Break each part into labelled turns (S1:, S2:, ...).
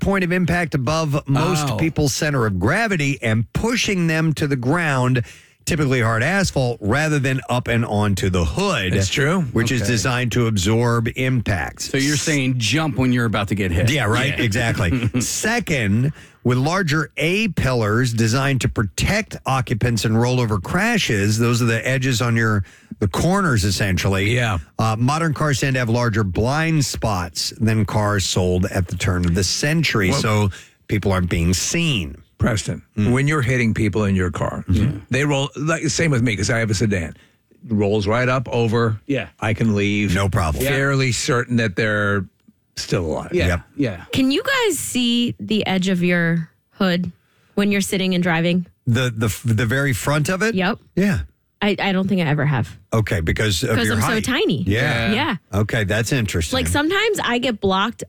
S1: point of impact above most people's center of gravity and pushing them to the ground, typically hard asphalt, rather than up and onto the hood.
S2: That's true.
S1: Which is designed to absorb impacts.
S3: So you're saying jump when you're about to get hit.
S1: Yeah, right. Yeah. Exactly. Second, with larger A pillars designed to protect occupants and rollover crashes, those are the edges on the corners, essentially.
S2: Yeah.
S1: Modern cars tend to have larger blind spots than cars sold at the turn of the century, so people aren't being seen.
S2: Preston, when you're hitting people in your car, they roll, like same with me because I have a sedan. Rolls right up over.
S3: Yeah.
S2: I can leave.
S1: No problem.
S2: Fairly certain that they're still alive.
S3: Yeah.
S1: Yep.
S3: Yeah.
S4: Can you guys see the edge of your hood when you're sitting and driving?
S1: The very front of it?
S4: Yep.
S1: Yeah.
S4: I don't think I ever have.
S1: Okay, because of your
S4: Because I'm
S1: height.
S4: so tiny.
S1: Yeah.
S4: Yeah.
S1: Okay, that's interesting.
S4: Like sometimes I get blocked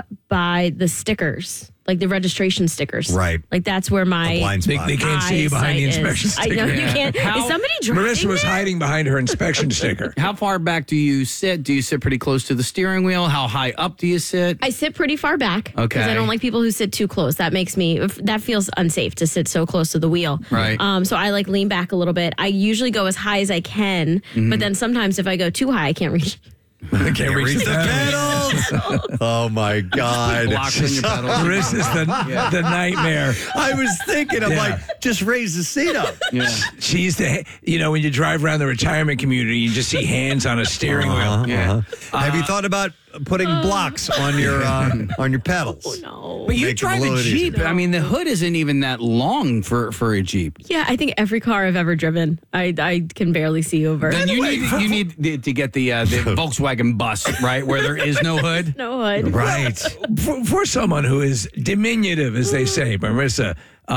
S4: by the stickers, like the registration stickers.
S1: Right.
S4: Like that's where my
S1: blind spot.
S2: They can't see you behind the
S4: eyesight
S2: inspection
S4: is.
S2: sticker.
S4: I know you can't.
S3: How-
S4: Is somebody driving
S2: Marissa was
S4: there?
S2: hiding behind her inspection sticker.
S3: How far back do you sit? Do you sit pretty close to the steering wheel? How high up do you sit?
S4: I sit pretty far back because
S3: Okay.
S4: I don't like people who sit too close. That makes me that feels unsafe to sit so close to the wheel.
S3: Right.
S4: So I like lean back a little bit. I usually go as high as I can, but then sometimes if I go too high, I can't reach.
S2: I can't reach the
S1: pedals. Oh my God.
S3: Blocks on your pedals.
S2: Marissa's the nightmare.
S1: I was thinking, I'm
S2: Yeah.
S1: like, just raise the seat up.
S3: Yeah.
S2: She's the, when you drive around the retirement community, you just see hands on a steering wheel.
S3: Yeah.
S1: Have you thought about putting blocks on your pedals?
S4: No.
S3: But you
S1: Make it a
S3: drive a
S1: little
S3: Jeep.
S1: easier.
S3: I mean, the hood isn't even that long for a Jeep.
S4: Yeah, I think every car I've ever driven, I can barely see over.
S3: Then you need to get the Volkswagen bus, right, where there is no hood.
S4: No hood.
S1: Right.
S2: For someone who is diminutive, as they say, Marissa,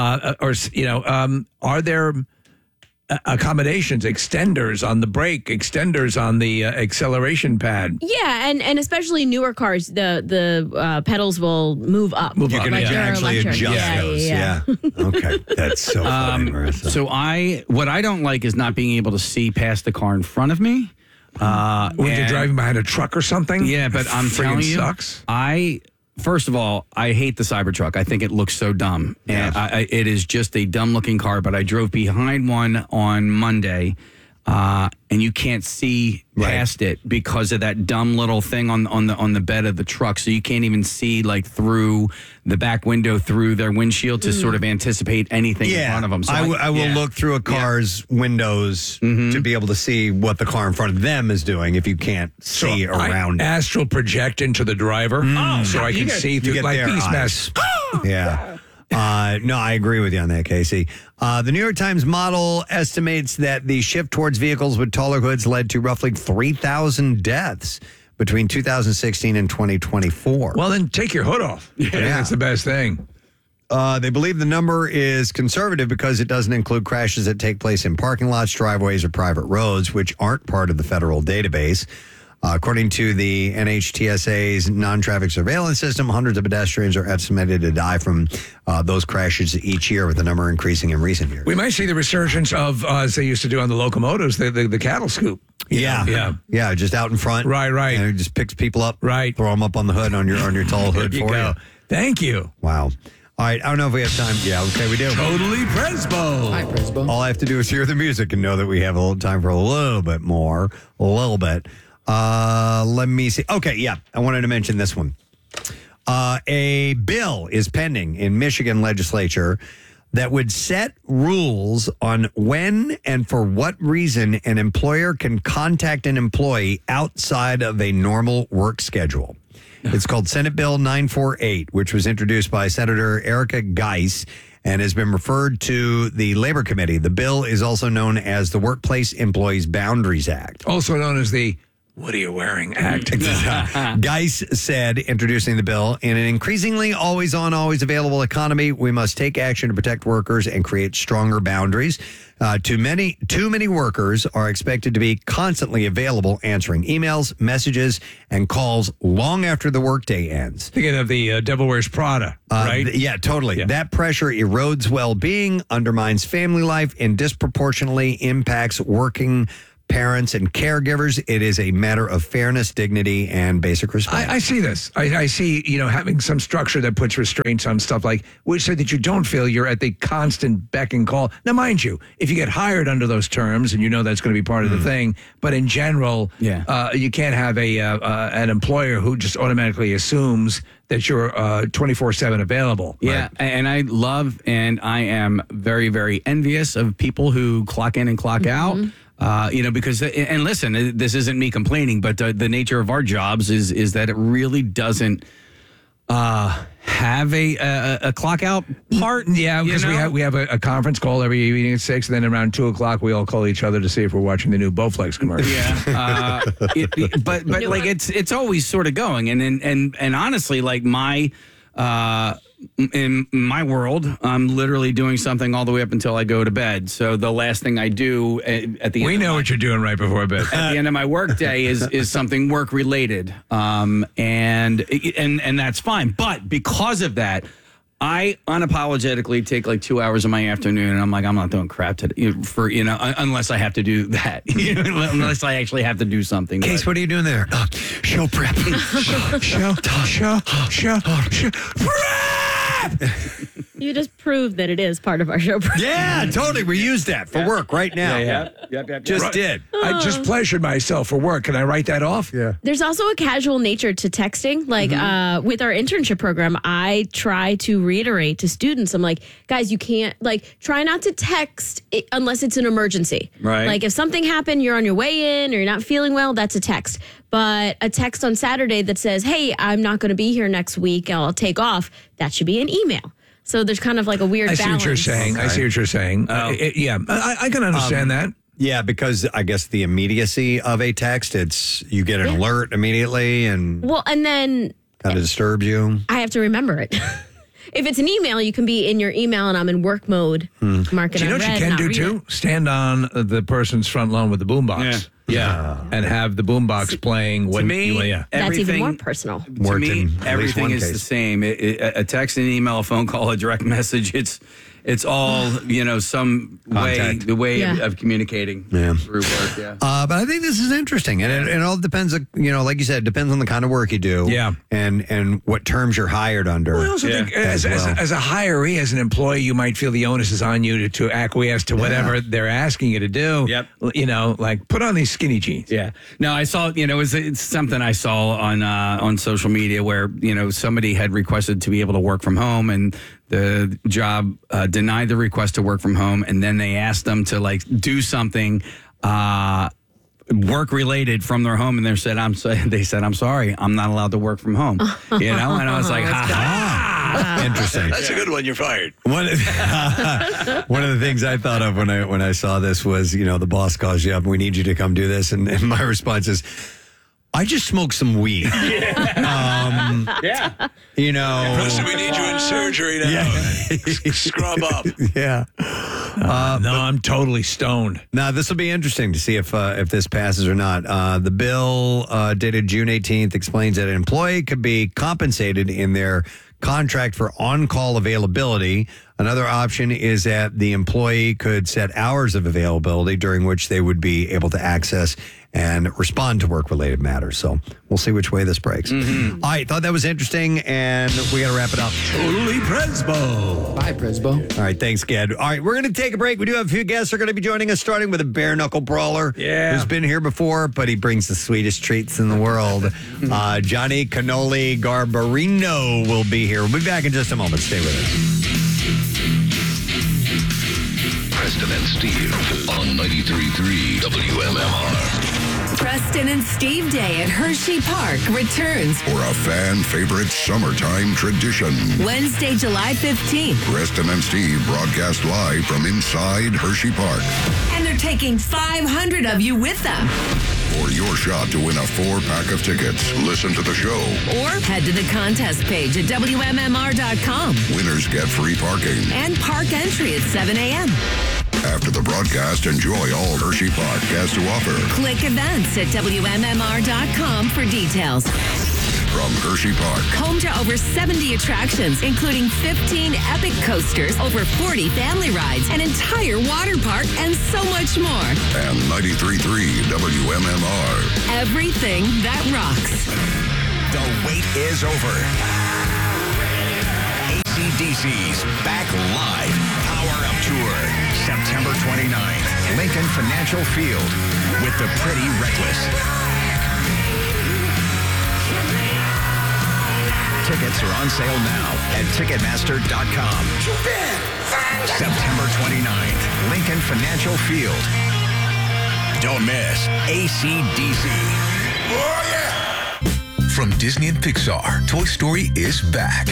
S2: are there accommodations, extenders on the brake, extenders on the acceleration pad?
S4: Yeah, and especially newer cars, the pedals will move up.
S1: You can
S4: Like they're
S1: actually
S4: electric.
S1: adjust those. Yeah. Okay. That's so funny, Marissa.
S3: So what I don't like is not being able to see past the car in front of me.
S2: When you're driving behind a truck or something?
S3: Yeah, but I'm
S2: Friggin'
S3: telling you,
S2: sucks.
S3: First of all, I hate the Cybertruck. I think it looks so dumb. And it is just a dumb-looking car, but I drove behind one on Monday, and you can't see past it because of that dumb little thing on the bed of the truck. So you can't even see like through the back window, through their windshield to sort of anticipate anything in front of them. So
S1: I will look through a car's windows to be able to see what the car in front of them is doing if you can't see around it.
S2: Astral project into the driver so I can see through
S1: get
S2: like
S1: their
S2: Beast
S1: eyes.
S2: Mess.
S1: Yeah. No, I agree with you on that, Casey. The New York Times model estimates that the shift towards vehicles with taller hoods led to roughly 3,000 deaths between 2016 and 2024.
S2: Well, then take your hood off. Yeah. That's the best thing.
S1: They believe the number is conservative because it doesn't include crashes that take place in parking lots, driveways, or private roads, which aren't part of the federal database. According to the NHTSA's non-traffic surveillance system, hundreds of pedestrians are estimated to die from those crashes each year, with the number increasing in recent years.
S2: We might see the resurgence of, as they used to do on the locomotives, the cattle scoop.
S1: Yeah, just out in front.
S2: Right.
S1: And it just picks people up.
S2: Right.
S1: Throw them up on the hood on your tall hood for you.
S2: Thank you.
S1: Wow. All right, I don't know if we have time. Yeah, okay, we do.
S2: Totally Presbo.
S3: Hi, Presbo.
S1: All I have to do is hear the music and know that we have a little time for a little bit more. A little bit. Let me see. Okay, yeah, I wanted to mention this one. A bill is pending in Michigan legislature that would set rules on when and for what reason an employer can contact an employee outside of a normal work schedule. It's called Senate Bill 948, which was introduced by Senator Erica Geis and has been referred to the Labor Committee. The bill is also known as the Workplace Employees Boundaries Act.
S2: Also known as the What Are You Wearing Act.
S1: Geis said, introducing the bill, in an increasingly always on, always available economy, we must take action to protect workers and create stronger boundaries. Too many workers are expected to be constantly available, answering emails, messages, and calls long after the workday ends.
S2: Thinking of the Devil Wears Prada, right?
S1: Yeah, totally.
S2: Yeah.
S1: That pressure erodes well-being, undermines family life, and disproportionately impacts working parents, and caregivers. It is a matter of fairness, dignity, and basic respect.
S2: I see this. I see, having some structure that puts restraints on stuff like, which so that you don't feel you're at the constant beck and call. Now, mind you, if you get hired under those terms and that's going to be part of the thing, but in general, you can't have an employer who just automatically assumes that you're 24/7 available.
S3: Yeah,
S2: right?
S3: and I love and I am very, very envious of people who clock in and clock out. Because, and listen, this isn't me complaining, but the nature of our jobs is that it really doesn't have a clock out part.
S2: Yeah, because we have a conference call every evening at 6, and then around 2:00 we all call each other to see if we're watching the new Bowflex commercial.
S3: Yeah, but like it's always sort of going, and honestly, like in my world, I'm literally doing something all the way up until I go to bed. So the last thing I do at the end,
S2: we know what you're doing right before bed.
S3: At the end of my work day is something work related, and that's fine. But because of that, I unapologetically take like 2 hours of my afternoon, and I'm like, I'm not doing crap today unless I have to do that, unless I actually have to do something.
S1: Case, what are you doing there? Show prep. show prep.
S4: You just proved that it is part of our show.
S1: Yeah, totally. We use that for work right now.
S3: Yep.
S1: Just did.
S2: I just pleasured myself for work. Can I write that off?
S1: Yeah.
S4: There's also a casual nature to texting. Like with our internship program, I try to reiterate to students, I'm like, guys, you can't, try not to text unless it's an emergency.
S3: Right.
S4: Like if something happened, you're on your way in or you're not feeling well, that's a text. But a text on Saturday that says, hey, I'm not going to be here next week, I'll take off, that should be an email. So there's kind of like a weird balance.
S2: I see what you're saying. I see what you're saying. I can understand that.
S1: Yeah, because I guess the immediacy of a text, you get an alert immediately and
S4: and then
S1: kind of disturbs you.
S4: I have to remember it. If it's an email, you can be in your email and I'm in work mode. Mark it
S2: Do you know
S4: on
S2: what you
S4: red,
S2: can
S4: not
S2: do
S4: read
S2: too?
S4: it.
S2: Stand on the person's front lawn with the boombox. Yeah. And have the boombox playing when
S3: to me,
S4: That's even more personal.
S3: To me, everything is the same. A text, an email, a phone call, a direct message. It's all some
S1: Contact.
S3: way of communicating through work. Yeah.
S1: But I think this is interesting, and it all depends. Like you said, it depends on the kind of work you do.
S2: Yeah.
S1: and what terms you're hired under.
S2: I also think as a hiree, as an employee, you might feel the onus is on you to acquiesce to whatever they're asking you to do.
S3: Yep.
S2: Like put on these skinny jeans.
S3: Yeah. No, I saw, it's something I saw on social media where, somebody had requested to be able to work from home and the job denied the request to work from home. And then they asked them to do something work related from their home. And they said, I'm sorry, I'm not allowed to work from home. And I was like, ha ha.
S1: Interesting.
S2: That's a good one. You're fired.
S1: One of the things I thought of when I saw this was, the boss calls you up, we need you to come do this. And my response is, I just smoked some weed.
S3: Yeah.
S2: Preston, we need you in surgery now.
S1: Yeah.
S2: Scrub up.
S1: Yeah.
S2: No, I'm totally stoned.
S1: Now, this will be interesting to see if this passes or not. The bill dated June 18th explains that an employee could be compensated in their contract for on-call availability. Another option is that the employee could set hours of availability during which they would be able to access and respond to work-related matters. So we'll see which way this breaks. All right, thought that was interesting, and we got to wrap it up.
S2: Totally Presbo.
S3: Bye, Presbo.
S1: All right, thanks, Gad. All right, we're going to take a break. We do have a few guests who are going to be joining us, starting with a bare-knuckle brawler who's been here before, but he brings the sweetest treats in the world. Johnny Cannoli Garbarino will be here. We'll be back in just a moment. Stay with us.
S5: Preston and Steve on 93.3 WMMR.
S6: Preston and Steve Day at Hershey Park returns
S5: For a fan favorite summertime tradition.
S6: Wednesday, July 15th.
S5: Preston and Steve broadcast live from inside Hershey Park.
S6: And they're taking 500 of you with them.
S5: For your shot to win a 4-pack of tickets, listen to the show.
S6: Or head to the contest page at WMMR.com.
S5: Winners get free parking.
S6: And park entry at 7 a.m.
S5: After the broadcast, enjoy all Hershey Park has to offer.
S6: Click events at WMMR.com for details.
S5: from Hershey Park.
S6: Home to over 70 attractions, including 15 epic coasters, over 40 family rides, an entire water park, and so much more.
S5: And 93.3 WMMR.
S6: Everything that rocks.
S7: The wait is over. AC/DC's back live. Power Up Tour. September 29th. Lincoln Financial Field with the Pretty Reckless. Tickets are on sale now at Ticketmaster.com. September 29th. Lincoln Financial Field. Don't miss AC/DC.
S5: Oh, yeah!
S8: From Disney and Pixar, Toy Story is back.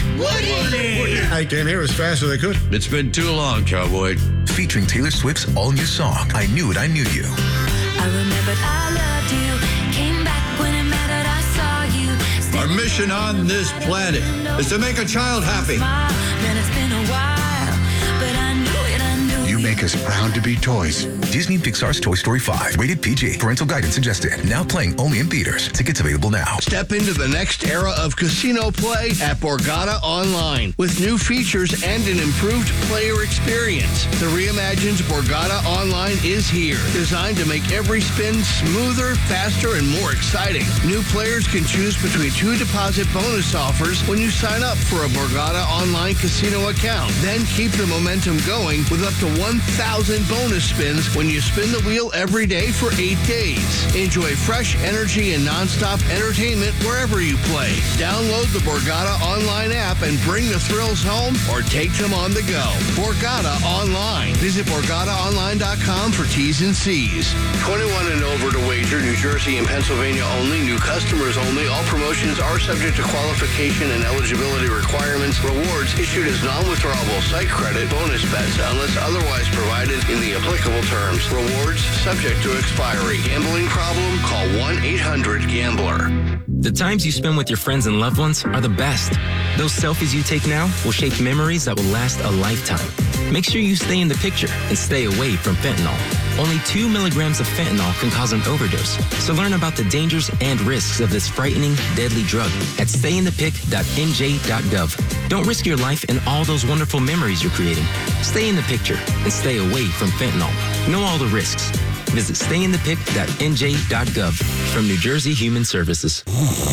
S9: I came here as fast as I could.
S10: It's been too long, cowboy.
S8: Featuring Taylor Swift's all-new song, I Knew It, I Knew You.
S11: I remembered I loved you. Came back when it mattered, I saw you.
S10: Our mission on this planet is to make a child happy.
S11: Then it's been a while, but I knew it, I knew
S8: You make us proud to be toys. Disney and Pixar's Toy Story 5, rated PG. Parental guidance suggested. Now playing only in theaters. Tickets available now.
S12: Step into the next era of casino play at Borgata Online with new features and an improved player experience. The reimagined Borgata Online is here, designed to make every spin smoother, faster, and more exciting. New players can choose between 2 deposit bonus offers when you sign up for a Borgata Online casino account. Then keep the momentum going with up to 1,000 bonus spins when you spin the wheel every day for 8 days. Enjoy fresh energy and nonstop entertainment wherever you play. Download the Borgata Online app and bring the thrills home or take them on the go. Borgata Online. Visit BorgataOnline.com for T's and C's. 21 and over to wager. New Jersey and Pennsylvania only. New customers only. All promotions are subject to qualification and eligibility requirements. Rewards issued as non-withdrawable site credit bonus bets unless otherwise provided in the applicable terms. Rewards subject to expiry. Gambling problem? Call 1-800-GAMBLER.
S13: The times you spend with your friends and loved ones are the best. Those selfies you take now will shape memories that will last a lifetime. Make sure you stay in the picture and stay away from fentanyl. Only 2 milligrams of fentanyl can cause an overdose. So learn about the dangers and risks of this frightening, deadly drug at stayinthepic.nj.gov. Don't risk your life and all those wonderful memories you're creating. Stay in the picture and stay away from fentanyl. Know all the risks. Visit stayinthepic.nj.gov from New Jersey Human Services.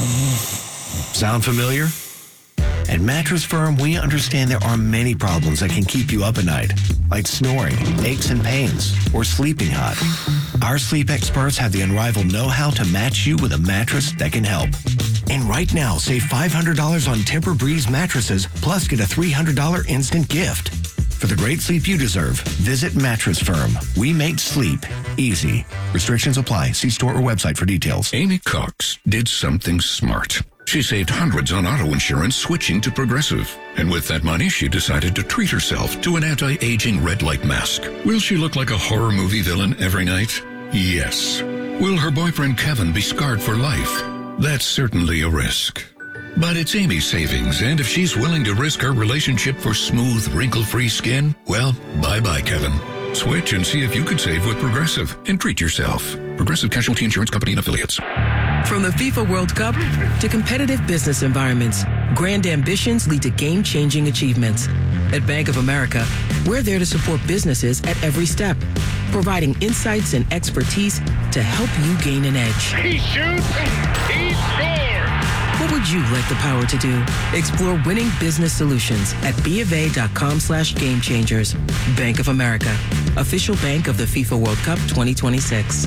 S14: Sound familiar? At Mattress Firm, we understand there are many problems that can keep you up at night, like snoring, aches and pains, or sleeping hot. Our sleep experts have the unrivaled know-how to match you with a mattress that can help. And right now, save $500 on Tempur-Breeze mattresses, plus get a $300 instant gift. For the great sleep you deserve, visit Mattress Firm. We make sleep easy. Restrictions apply. See store or website for details.
S5: Amy Cox did something smart. She saved hundreds on auto insurance switching to Progressive. And with that money, she decided to treat herself to an anti-aging red light mask. Will she look like a horror movie villain every night? Yes. Will her boyfriend Kevin be scarred for life? That's certainly a risk. But it's Amy's savings, and if she's willing to risk her relationship for smooth, wrinkle-free skin, well, bye-bye, Kevin. Switch and see if you could save with Progressive and treat yourself. Progressive Casualty Insurance Company and Affiliates.
S15: From the FIFA World Cup to competitive business environments, grand ambitions lead to game-changing achievements. At Bank of America, we're there to support businesses at every step, providing insights and expertise to help you gain an edge.
S16: He shoots, he scores!
S15: What would you like the power to do? Explore winning business solutions at BofA.com/gamechangers. Bank of America, official bank of the FIFA World Cup 2026.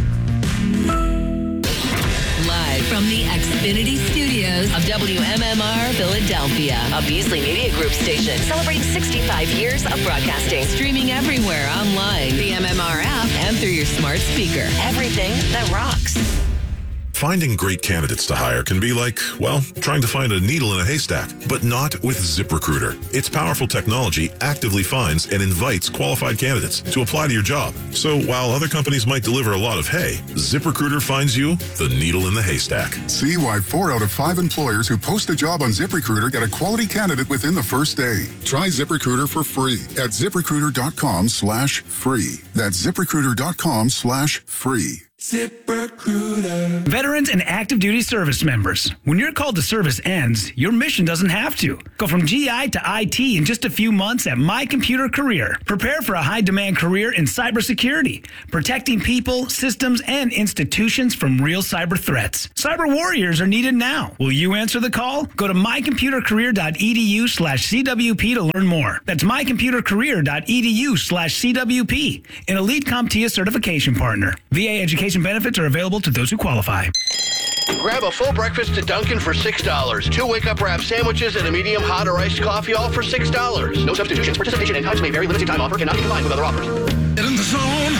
S6: Live from the Xfinity Studios of WMMR Philadelphia, a Beasley Media Group station celebrating 65 years of broadcasting. Streaming everywhere online, the MMR app, and through your smart speaker. Everything that rocks.
S17: Finding great candidates to hire can be like, well, trying to find a needle in a haystack, but not with ZipRecruiter. Its powerful technology actively finds and invites qualified candidates to apply to your job. So while other companies might deliver a lot of hay, ZipRecruiter finds you the needle in the haystack.
S5: See why 4 out of 5 employers who post a job on ZipRecruiter get a quality candidate within the first day. Try ZipRecruiter for free at ZipRecruiter.com/free. That's ZipRecruiter.com/free.
S18: ZipRecruiter. Veterans and active duty service members. When your call to service ends, your mission doesn't have to. Go from GI to IT in just a few months at My Computer Career. Prepare for a high-demand career in cybersecurity, protecting people, systems, and institutions from real cyber threats. Cyber warriors are needed now. Will you answer the call? Go to mycomputercareer.edu/CWP to learn more. That's mycomputercareer.edu/CWP, an Elite CompTIA certification partner. VA education benefits are available to those who qualify.
S12: Grab a full breakfast at Dunkin' for $6. 2 wake-up wrap sandwiches and a medium hot or iced coffee, all for $6. No substitutions. Participation in times may vary. Limited time offer cannot be combined with other offers.
S18: Get in the zone,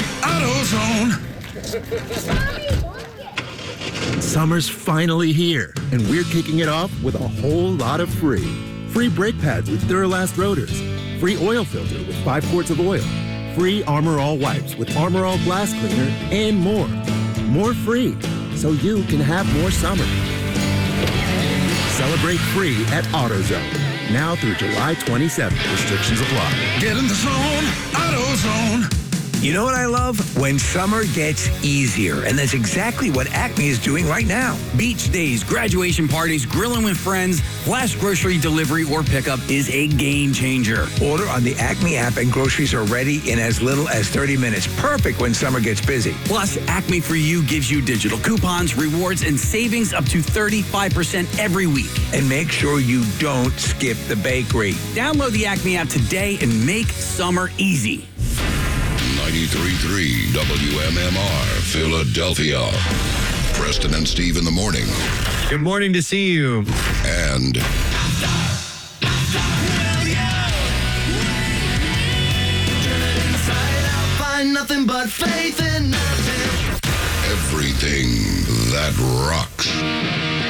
S18: AutoZone.
S19: Summer's finally here, and we're kicking it off with a whole lot of free. Free brake pads with Duralast rotors. Free oil filter with 5 quarts of oil. Free Armor All wipes with Armor All glass cleaner, and more. More free, so you can have more summer. Celebrate free at AutoZone. Now through July 27th. Restrictions apply.
S18: Get in the zone, AutoZone.
S2: You know what I love? When summer gets easier. And that's exactly what Acme is doing right now.
S3: Beach days, graduation parties, grilling with friends, flash grocery delivery or pickup is a game changer.
S2: Order on the Acme app and groceries are ready in as little as 30 minutes. Perfect when summer gets busy.
S3: Plus, Acme For You gives you digital coupons, rewards, and savings up to 35% every week.
S2: And make sure you don't skip the bakery.
S3: Download the Acme app today and make summer easy.
S5: 93.3 WMMR, Philadelphia. Preston and Steve in the morning.
S1: Good morning to see you.
S5: And
S11: Find nothing but faith in nothing.
S5: everything that rocks.